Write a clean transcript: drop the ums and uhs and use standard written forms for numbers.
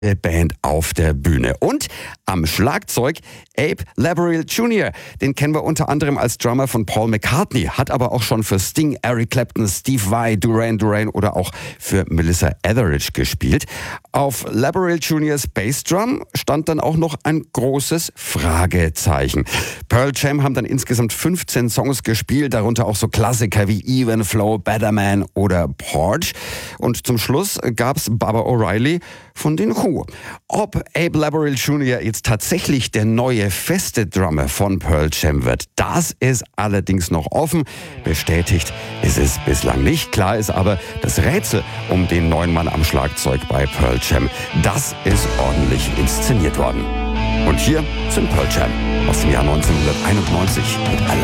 Band auf der Bühne. Und am Schlagzeug Abe Laboriel Jr. Den kennen wir unter anderem als Drummer von Paul McCartney, hat aber auch schon für Sting, Eric Clapton, Steve Vai, Duran Duran oder auch für Melissa Etheridge gespielt. Auf Laboriel Jr.'s Bassdrum stand dann auch noch ein großes Fragezeichen. Pearl Jam haben dann insgesamt 15 Songs gespielt, darunter auch so Klassiker wie Even Flow, Better Man oder Porch. Und zum Schluss gab's Baba O'Reilly von den Who. Ob Abe Laboriel Jr. jetzt tatsächlich der neue feste Drummer von Pearl Jam wird, das ist allerdings noch offen. Bestätigt ist es bislang nicht. Klar ist aber, das Rätsel um den neuen Mann am Schlagzeug bei Pearl Jam, das ist ordentlich inszeniert worden. Und hier sind Pearl Jam aus dem Jahr 1991 mit